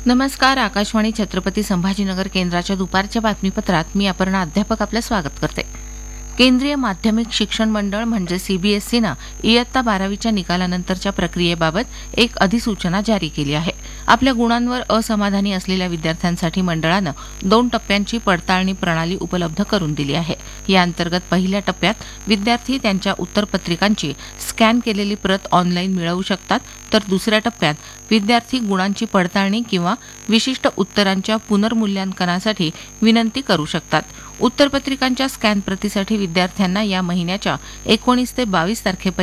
नमस्कार. आकाशवाणी छत्रपती संभाजीनगर केंद्राच्या दुपारच्या बातमीपत्रात मी अपर्णा अध्यापक आपलं स्वागत करते. केंद्रीय माध्यमिक शिक्षण मंडळ म्हणजे सीबीएसईनं इयत्ता 12वीच्या निकालानंतरच्या प्रक्रियेबाबत एक अधिसूचना जारी केली आहे. आपल्या गुणांवर असमाधानी असलेल्या विद्यार्थ्यांसाठी मंडळानं 2 टप्प्यांची पडताळणी प्रणाली उपलब्ध करून दिली आहे. या अंतर्गत पहिल्या टप्प्यात विद्यार्थी त्यांच्या उत्तरपत्रिकांची स्कॅन केलेली प्रत ऑनलाईन मिळवू शकतात, तर दुसऱ्या टप्प्यात विद्यार्थी गुणांची पडताळणी किंवा विशिष्ट उत्तरांच्या पुनर्मूल्यांकनासाठी विनंती करू शकतात. उत्तरपत्रिकांच्या स्कॅन प्रतीसाठी विद्यार्थ्यांना या महिन्याच्या 19 ते 22 तारखेपर्यंत